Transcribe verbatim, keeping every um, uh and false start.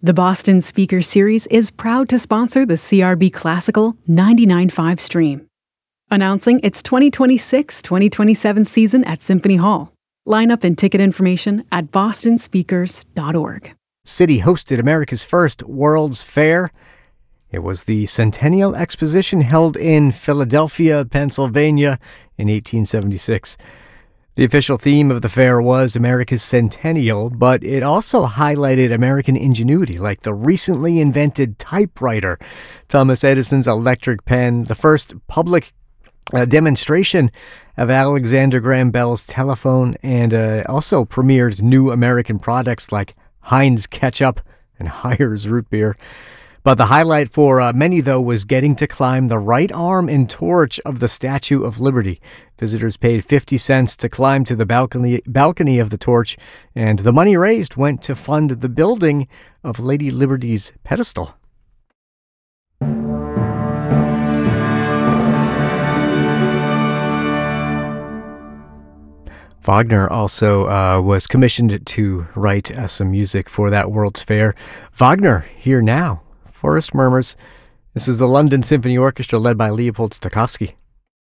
The Boston Speaker Series is proud to sponsor the C R B Classical ninety-nine point five stream. Announcing its twenty twenty-six twenty twenty-seven season at Symphony Hall. Lineup and ticket information at boston speakers dot org. City hosted America's first World's Fair. It was the Centennial Exposition held in Philadelphia, Pennsylvania in eighteen seventy-six. The official theme of the fair was America's Centennial, but it also highlighted American ingenuity, like the recently invented typewriter, Thomas Edison's electric pen, the first public uh, demonstration of Alexander Graham Bell's telephone, and uh, also premiered new American products like Heinz ketchup and Hires root beer. But the highlight for uh, many, though, was getting to climb the right arm and torch of the Statue of Liberty. Visitors paid fifty cents to climb to the balcony balcony of the torch, and the money raised went to fund the building of Lady Liberty's pedestal. Wagner also uh, was commissioned to write uh, some music for that World's Fair. Wagner, here now. Forest Murmurs. This is the London Symphony Orchestra led by Leopold Stokowski.